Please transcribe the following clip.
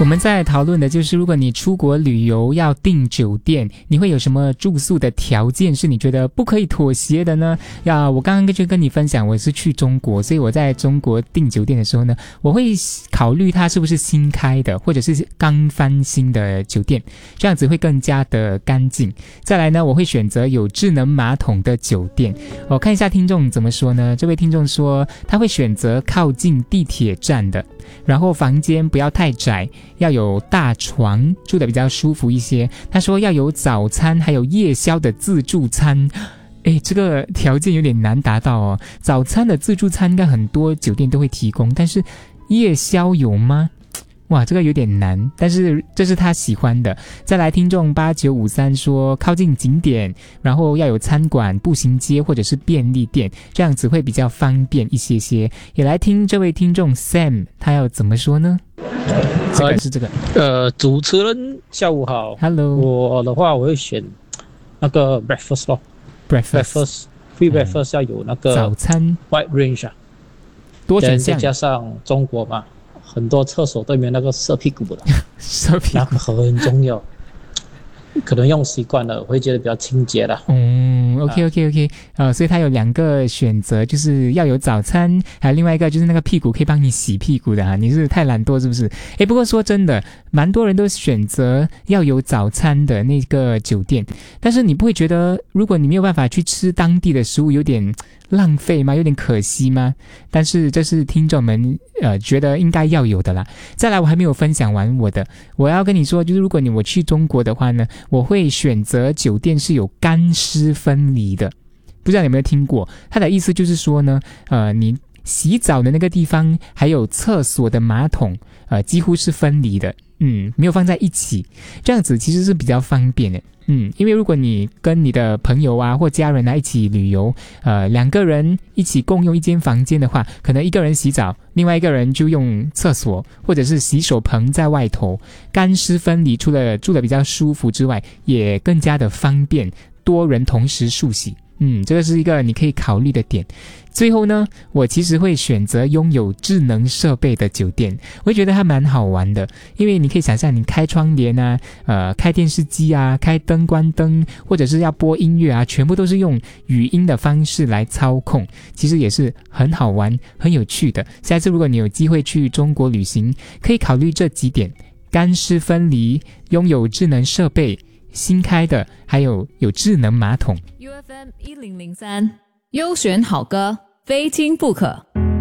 我们在讨论的就是，如果你出国旅游要订酒店，你会有什么住宿的条件是你觉得不可以妥协的呢？我刚刚就跟你分享，我是去中国，所以我在中国订酒店的时候呢，我会考虑它是不是新开的，或者是刚翻新的酒店，这样子会更加的干净。再来呢，我会选择有智能马桶的酒店。我看一下听众怎么说呢？这位听众说，他会选择靠近地铁站的，然后房间不要太窄，要有大床，住得比较舒服一些。他说要有早餐还有夜宵的自助餐。这个条件有点难达到哦。早餐的自助餐应该很多酒店都会提供，但是夜宵有吗？哇，这个有点难，但是这是他喜欢的。再来听众8953说，靠近景点，然后要有餐馆、步行街或者是便利店，这样子会比较方便一些些。也来听这位听众 Sam 他要怎么说呢？这个主持人下午好 ，Hello。 我的话我会选那个 breakfast 咯 ，breakfast free breakfast 要有那个早餐 wide range 啊， 多选项， 再加上中国嘛，很多厕所都没有那个射屁股的， 射屁股那个很重要。可能用习惯了，我会觉得比较清洁了。 OK， 所以他有2个选择，就是要有早餐，还有另外一个就是那个屁股可以帮你洗屁股的你是太懒惰是不是？不过说真的，蛮多人都选择要有早餐的那个酒店，但是你不会觉得如果你没有办法去吃当地的食物有点浪费吗？有点可惜吗？但是这是听众们觉得应该要有的啦。再来，我还没有分享完我要跟你说，就是如果我去中国的话呢，我会选择酒店是有干湿分离的。不知道你有没有听过？它的意思就是说呢，你洗澡的那个地方还有厕所的马桶几乎是分离的，没有放在一起，这样子其实是比较方便的。因为如果你跟你的朋友或家人一起旅游，2个人一起共用一间房间的话，可能一个人洗澡，另外一个人就用厕所或者是洗手盆在外头，干湿分离，除了住得比较舒服之外，也更加的方便，多人同时漱洗。这个是一个你可以考虑的点。最后呢，我其实会选择拥有智能设备的酒店，我会觉得它蛮好玩的，因为你可以想象你开窗帘开电视机开灯关灯，或者是要播音乐全部都是用语音的方式来操控，其实也是很好玩很有趣的。下一次如果你有机会去中国旅行，可以考虑这几点：干湿分离，拥有智能设备，新开的，还有智能马桶。 UFM 1003优选好歌，非听不可。